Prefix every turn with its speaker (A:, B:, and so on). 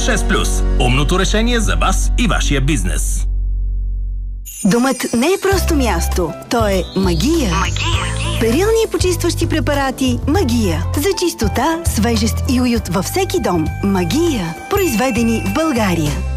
A: 6+. Умното решение за вас и вашия бизнес.
B: Домът не е просто място, то е магия. Перилни и почистващи препарати Магия. За чистота, свежест и уют във всеки дом. Магия. Произведени в България.